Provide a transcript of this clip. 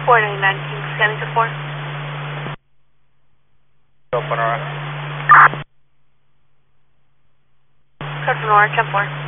499, King scanning to 4. Open RF. Code for Nora, 10-4.